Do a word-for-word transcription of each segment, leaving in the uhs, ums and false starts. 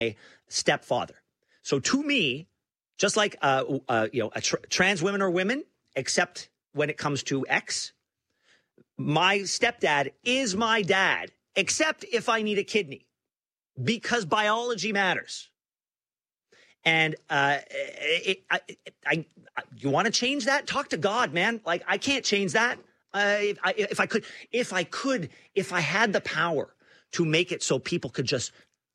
stepfather. So to me, just like uh, uh, you know, a tr- trans women are women, except when it comes to X, my stepdad is my dad, except if I need a kidney, because biology matters. And uh, it, I, I, I, you want to change that? Talk to God, man. Like, I can't change that. Uh, if, I, if I could, if I could, if I had the power to make it so people could just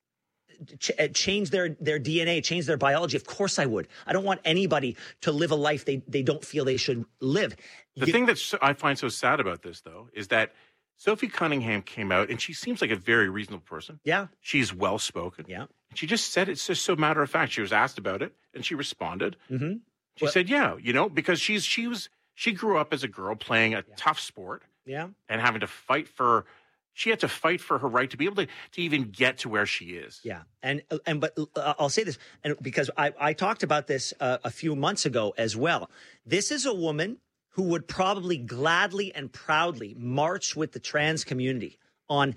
ch- change their, their D N A, change their biology, of course I would. I don't want anybody to live a life they, they don't feel they should live. The you, thing that I find so sad about this, though, is that Sophie Cunningham came out, and she seems like a very reasonable person. Yeah. She's well-spoken. Yeah. She just said it's just so matter of fact. She was asked about it, and she responded. Mm-hmm. She well, said, yeah, you know, because she's she was she grew up as a girl playing a yeah. tough sport. Yeah. And having to fight for she had to fight for her right to be able to, to even get to where she is. Yeah. And and but uh, I'll say this, and because I, I talked about this uh, a few months ago as well. This is a woman who would probably gladly and proudly march with the trans community on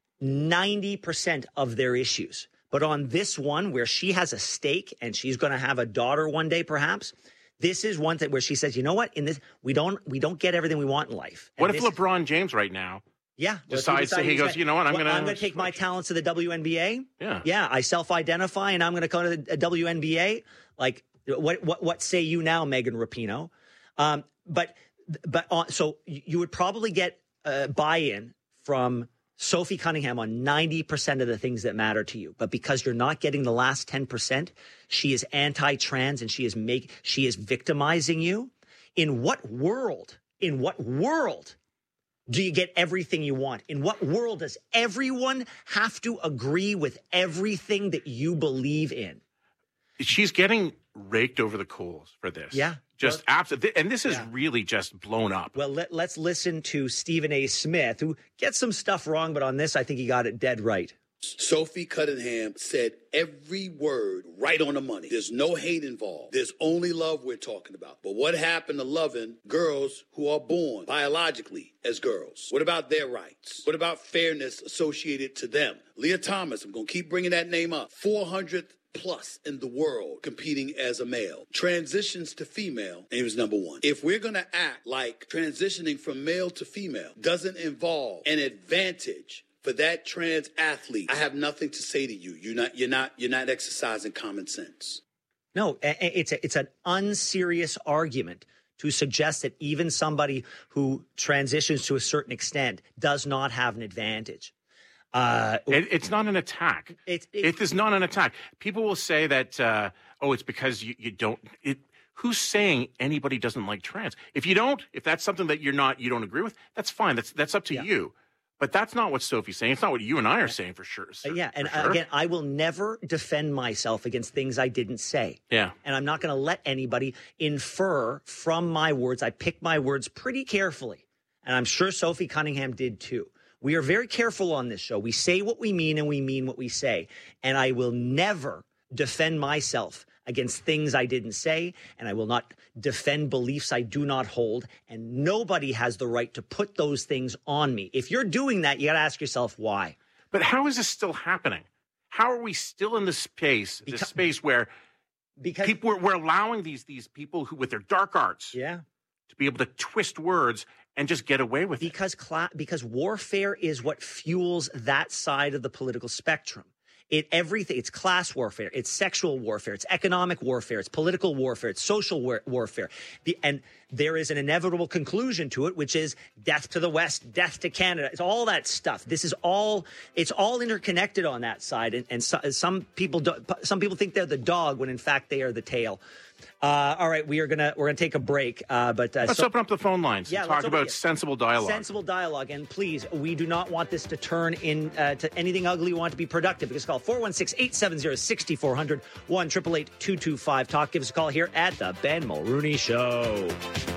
ninety percent of their issues. But on this one where she has a stake and she's going to have a daughter one day, perhaps, this is one that where she says, you know what, in this, we don't we don't get everything we want in life. And what if this, LeBron James right now yeah, decides that he, he goes, gonna, you know what, I'm well, going to I'm going to take my talents to the W N B A. Yeah. Yeah, I self-identify and I'm going to go to the W N B A. Like, what what what say you now, Megan Rapinoe? Um, but but uh, so you would probably get uh, buy-in from Sophie Cunningham on ninety percent of the things that matter to you. But because you're not getting the last ten percent, she is anti-trans and she is make she is victimizing you. In what world, in what world do you get everything you want? In what world does everyone have to agree with everything that you believe in? She's getting raked over the coals for this. Yeah. Just well, absolutely. And this is yeah. really just blown up. Well, let, let's listen to Stephen A. Smith, who gets some stuff wrong, but on this, I think he got it dead right. Sophie Cunningham said every word right on the money. There's no hate involved. There's only love we're talking about. But what happened to loving girls who are born biologically as girls? What about their rights? What about fairness associated to them? Leah Thomas, I'm going to keep bringing that name up. four hundredth plus in the world competing as a male. Transitions to female, and he was number one. If we're going to act like transitioning from male to female doesn't involve an advantage for that trans athlete, I have nothing to say to you. You're not, you're not, you're not exercising common sense. No, it's a, it's an unserious argument to suggest that even somebody who transitions to a certain extent does not have an advantage. Uh, it, it's not an attack. It, it, it is not an attack. People will say that, uh, oh, it's because you, you don't. It, who's saying anybody doesn't like trans? If you don't, if that's something that you're not, you don't agree with, that's fine. That's that's up to yeah. you. But that's not what Sophie's saying. It's not what you and I are saying for sure. Uh, yeah, and sure. again, I will never defend myself against things I didn't say. Yeah. And I'm not going to let anybody infer from my words. I pick my words pretty carefully. And I'm sure Sophie Cunningham did too. We are very careful on this show. We say what we mean and we mean what we say. And I will never defend myself against things I didn't say, and I will not defend beliefs I do not hold, and nobody has the right to put those things on me. If you're doing that, you got to ask yourself why. But how is this still happening? How are we still in this space, because, this space where because people we're, we're allowing these these people who with their dark arts yeah. to be able to twist words and just get away with because it? Cla- because warfare is what fuels that side of the political spectrum. It everything. It's class warfare. It's sexual warfare. It's economic warfare. It's political warfare. It's social war- warfare. The, and there is an inevitable conclusion to it, which is death to the West, death to Canada. It's all that stuff. This is all. It's all interconnected on that side. And, and so, some people, do, some people think they're the dog when in fact they are the tail. Uh, all right, we are gonna we're gonna take a break, uh, but uh, let's so, open up the phone lines. Yeah, and talk about open, sensible dialogue. Sensible dialogue, and please, we do not want this to turn in uh, to anything ugly. We want it to be productive. Because call four one six, eight seven zero, six four zero zero, one eight eight eight, two two five talk. Give us a call here at the Ben Mulrooney Show.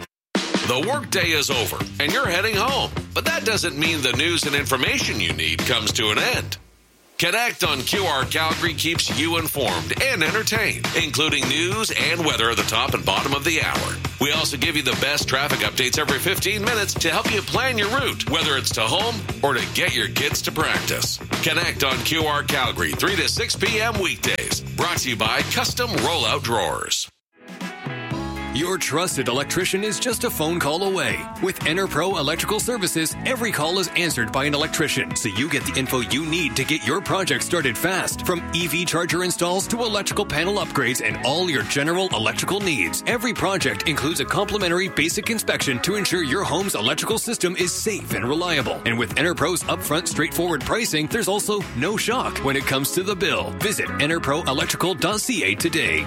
The workday is over, and you're heading home, but that doesn't mean the news and information you need comes to an end. Connect on Q R Calgary keeps you informed and entertained, including news and weather at the top and bottom of the hour. We also give you the best traffic updates every fifteen minutes to help you plan your route, whether it's to home or to get your kids to practice. Connect on Q R Calgary, three to six p.m. weekdays. Brought to you by Custom Rollout Drawers. Your trusted electrician is just a phone call away. With EnerPro Electrical Services, every call is answered by an electrician, so you get the info you need to get your project started fast. From E V charger installs to electrical panel upgrades and all your general electrical needs. Every project includes a complimentary basic inspection to ensure your home's electrical system is safe and reliable. And with EnerPro's upfront, straightforward pricing, there's also no shock when it comes to the bill. Visit enerpro electrical dot c a today.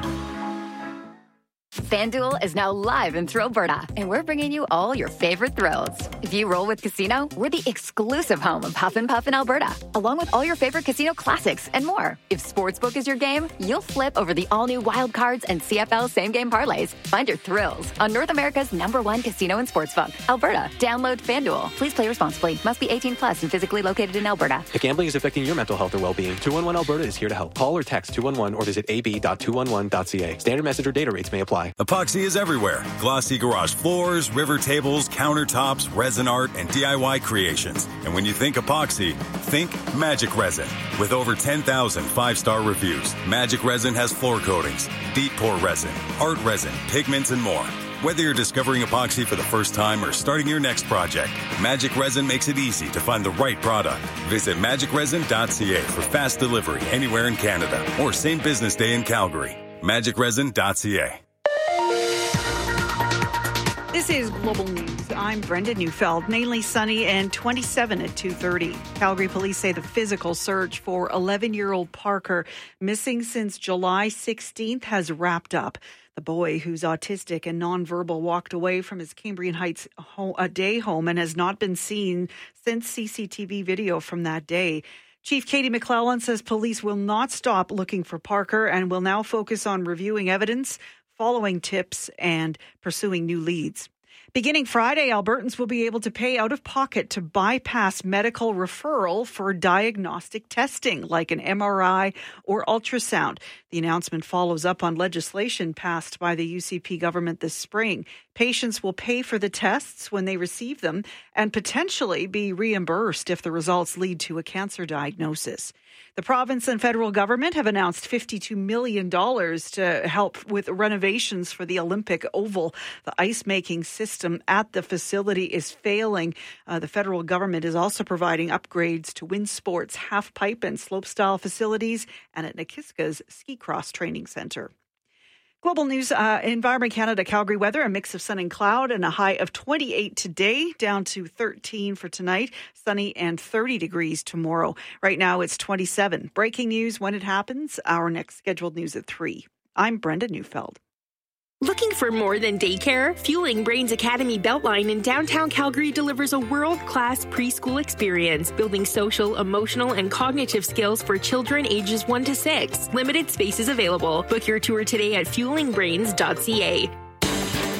FanDuel is now live in Thrillberta, and we're bringing you all your favorite thrills. If you roll with Casino, we're the exclusive home of Huff and Puff in Alberta, along with all your favorite casino classics and more. If Sportsbook is your game, you'll flip over the all-new Wild Cards and C F L same-game parlays. Find your thrills on North America's number one casino and sportsbook, Alberta. Download FanDuel. Please play responsibly. Must be eighteen plus and physically located in Alberta. If gambling is affecting your mental health or well-being, two one one Alberta is here to help. Call or text two one one or visit a b dot two one one dot c a. Standard message or data rates may apply. Epoxy is everywhere. Glossy garage floors, river tables, countertops, resin art, and D I Y creations. And when you think epoxy, think Magic Resin. With over ten thousand five-star reviews, Magic Resin has floor coatings, deep pour resin, art resin, pigments, and more. Whether you're discovering epoxy for the first time or starting your next project, Magic Resin makes it easy to find the right product. Visit magic resin dot c a for fast delivery anywhere in Canada or same business day in Calgary. magic resin dot c a. This is Global News. I'm Brenda Neufeld. Mainly sunny and twenty-seven at two thirty. Calgary police say the physical search for eleven-year-old Parker, missing since July sixteenth, has wrapped up. The boy, who's autistic and nonverbal, walked away from his Cambrian Heights home, a day home and has not been seen since C C T V video from that day. Chief Katie McClellan says police will not stop looking for Parker and will now focus on reviewing evidence, following tips, and pursuing new leads. Beginning Friday, Albertans will be able to pay out of pocket to bypass medical referral for diagnostic testing like an M R I or ultrasound. The announcement follows up on legislation passed by the U C P government this spring. Patients will pay for the tests when they receive them and potentially be reimbursed if the results lead to a cancer diagnosis. The province and federal government have announced fifty-two million dollars to help with renovations for the Olympic Oval. The ice-making system at the facility is failing. Uh, the federal government is also providing upgrades to WinSports half-pipe and slopestyle facilities and at Nakiska's ski cross training centre. Global News, uh, Environment Canada, Calgary weather, a mix of sun and cloud and a high of twenty-eight today, down to thirteen for tonight, sunny and thirty degrees tomorrow. Right now it's twenty-seven. Breaking news when it happens, our next scheduled news at three. I'm Brenda Neufeld. Looking for more than daycare? Fueling Brains Academy Beltline in downtown Calgary delivers a world-class preschool experience, building social, emotional, and cognitive skills for children ages one to six. Limited spaces available. Book your tour today at fueling brains dot c a.